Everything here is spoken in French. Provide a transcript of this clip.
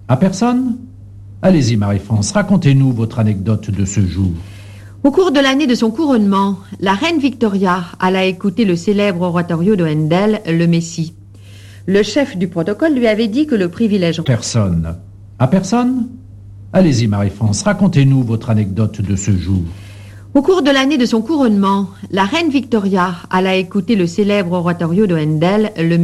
À personne? Allez-y, Marie-France, racontez-nous votre anecdote de ce jour. Au cours de l'année de son couronnement, la reine Victoria alla écouter le célèbre oratorio de Handel, le Messie. Le chef du protocole lui avait dit que le privilège... Personne. À personne? Allez-y, Marie-France, racontez-nous votre anecdote de ce jour. Au cours de l'année de son couronnement, la reine Victoria alla écouter le célèbre oratorio de Handel, le